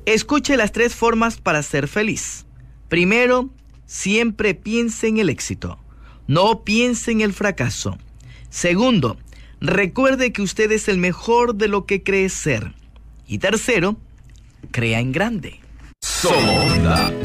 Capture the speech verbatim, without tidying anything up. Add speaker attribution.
Speaker 1: Escuche las tres formas para ser feliz. Primero, siempre piense en el éxito. No piense en el fracaso. Segundo, recuerde que usted es el mejor de lo que cree ser. Y tercero, crea en grande.
Speaker 2: Solo Onda.